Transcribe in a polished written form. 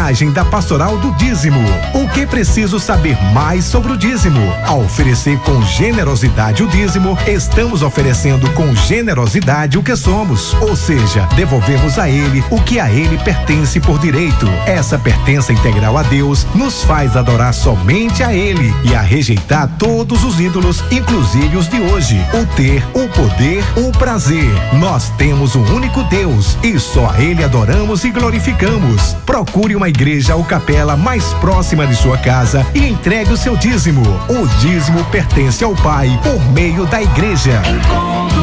mensagem da Pastoral do Dízimo. O que preciso saber mais sobre o dízimo? Ao oferecer com generosidade o dízimo, estamos oferecendo com generosidade o que somos, ou seja, devolvemos a Ele o que a Ele pertence por direito. Essa pertença integral a Deus nos faz adorar somente a Ele e a rejeitar todos os ídolos, inclusive os de hoje. O ter, o poder, o prazer. Nós temos um único Deus e só a Ele adoramos e glorificamos. Procure uma igreja ou capela mais próxima de sua casa e entregue o seu dízimo. O dízimo pertence ao Pai por meio da igreja.